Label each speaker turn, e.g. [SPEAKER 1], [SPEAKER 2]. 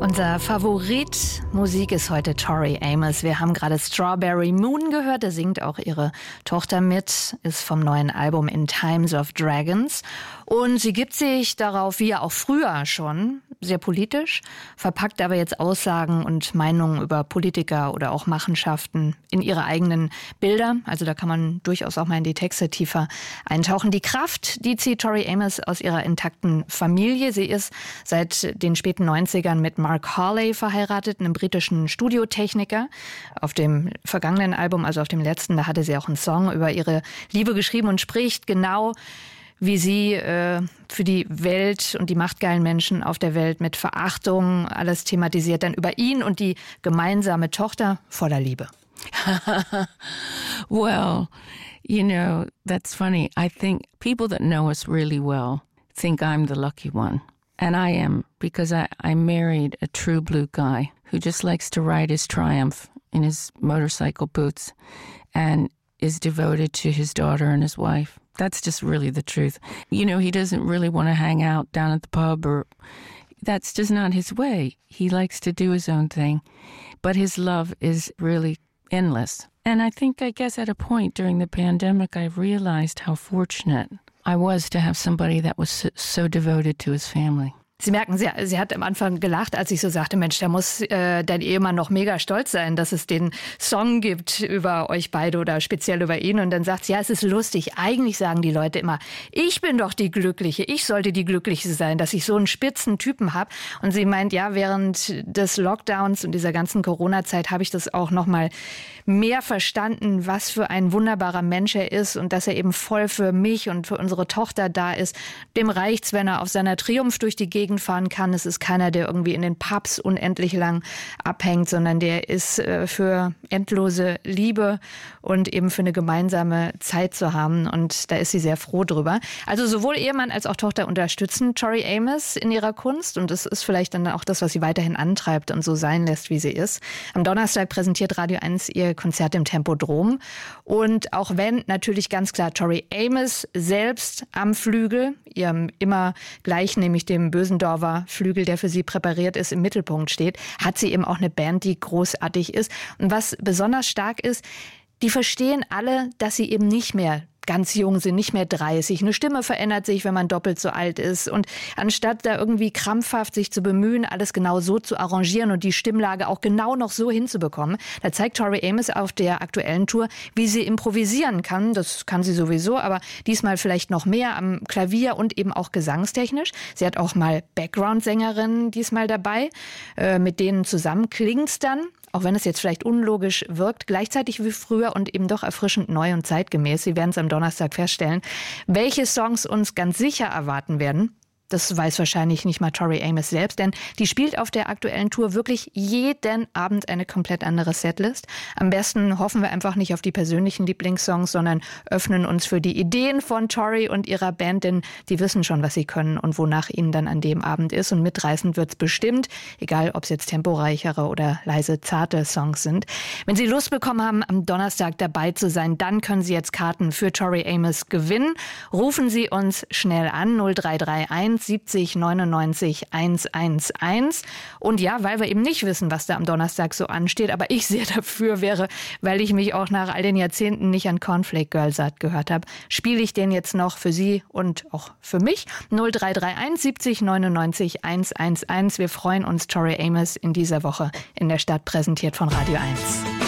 [SPEAKER 1] Unser Favorit Musik ist heute Tori Amos. Wir haben gerade Strawberry Moon gehört. Da singt auch ihre Tochter mit, ist vom neuen Album In Times of Dragons. Und sie gibt sich darauf, wie ja auch früher schon, sehr politisch, verpackt aber jetzt Aussagen und Meinungen über Politiker oder auch Machenschaften in ihre eigenen Bilder. Also da kann man durchaus auch mal in die Texte tiefer eintauchen. Die Kraft, die zieht Tori Amos aus ihrer intakten Familie. Sie ist seit den späten 90ern mit Mark Hawley verheiratet, einem britischen Studiotechniker. Auf dem vergangenen Album, also auf dem letzten, da hatte sie auch einen Song über ihre Liebe geschrieben und spricht genau, wie sie für die Welt und die machtgeilen Menschen auf der Welt mit Verachtung alles thematisiert, dann über ihn und die gemeinsame Tochter voller Liebe.
[SPEAKER 2] Well, you know, that's funny. I think people that know us really well think I'm the lucky one. And I am, because I married a true blue guy who just likes to ride his Triumph in his motorcycle boots and is devoted to his daughter and his wife. That's just really the truth. You know, he doesn't really want to hang out down at the pub, or that's just not his way. He likes to do his own thing, but his love is really endless. And I guess at a point during the pandemic, I realized how fortunate I was to have somebody that was so devoted to his family.
[SPEAKER 1] Sie merken, sie hat am Anfang gelacht, als ich so sagte, Mensch, da muss dein Ehemann noch mega stolz sein, dass es den Song gibt über euch beide oder speziell über ihn. Und dann sagt sie, ja, es ist lustig. Eigentlich sagen die Leute immer, ich bin doch die Glückliche. Ich sollte die Glückliche sein, dass ich so einen spitzen Typen habe. Und sie meint, ja, während des Lockdowns und dieser ganzen Corona-Zeit habe ich das auch noch mal mehr verstanden, was für ein wunderbarer Mensch er ist und dass er eben voll für mich und für unsere Tochter da ist. Dem reicht's, wenn er auf seiner Triumph durch die Gegend fahren kann. Es ist keiner, der irgendwie in den Pubs unendlich lang abhängt, sondern der ist für endlose Liebe und eben für eine gemeinsame Zeit zu haben. Und da ist sie sehr froh drüber. Also sowohl Ehemann als auch Tochter unterstützen Tori Amos in ihrer Kunst. Und das ist vielleicht dann auch das, was sie weiterhin antreibt und so sein lässt, wie sie ist. Am Donnerstag präsentiert Radio 1 ihr Konzert im Tempodrom. Und auch wenn natürlich ganz klar Tori Amos selbst am Flügel, ihrem immer gleich, nämlich dem Bösendorfer Flügel, der für sie präpariert ist, im Mittelpunkt steht, hat sie eben auch eine Band, die großartig ist. Und was besonders stark ist, die verstehen alle, dass sie eben nicht mehr ganz jung sind, nicht mehr 30. Eine Stimme verändert sich, wenn man doppelt so alt ist. Und anstatt da irgendwie krampfhaft sich zu bemühen, alles genau so zu arrangieren und die Stimmlage auch genau noch so hinzubekommen, da zeigt Tori Amos auf der aktuellen Tour, wie sie improvisieren kann. Das kann sie sowieso, aber diesmal vielleicht noch mehr am Klavier und eben auch gesangstechnisch. Sie hat auch mal Background-Sängerinnen diesmal dabei. Mit denen zusammen klingt's dann, auch wenn es jetzt vielleicht unlogisch wirkt, gleichzeitig wie früher und eben doch erfrischend neu und zeitgemäß. Sie werden es am Donnerstag feststellen, welche Songs uns ganz sicher erwarten werden. Das weiß wahrscheinlich nicht mal Tori Amos selbst, denn die spielt auf der aktuellen Tour wirklich jeden Abend eine komplett andere Setlist. Am besten hoffen wir einfach nicht auf die persönlichen Lieblingssongs, sondern öffnen uns für die Ideen von Tori und ihrer Band, denn die wissen schon, was sie können und wonach ihnen dann an dem Abend ist. Und mitreißend wird's bestimmt, egal ob es jetzt temporeichere oder leise, zarte Songs sind. Wenn Sie Lust bekommen haben, am Donnerstag dabei zu sein, dann können Sie jetzt Karten für Tori Amos gewinnen. Rufen Sie uns schnell an, 0331 70 99 111. Und ja, weil wir eben nicht wissen, was da am Donnerstag so ansteht, aber ich sehr dafür wäre, weil ich mich auch nach all den Jahrzehnten nicht an Cornflake Girl satt gehört habe, spiele ich den jetzt noch für Sie und auch für mich. 0331 70 99 111. Wir freuen uns, Tori Amos in dieser Woche in der Stadt, präsentiert von Radio 1.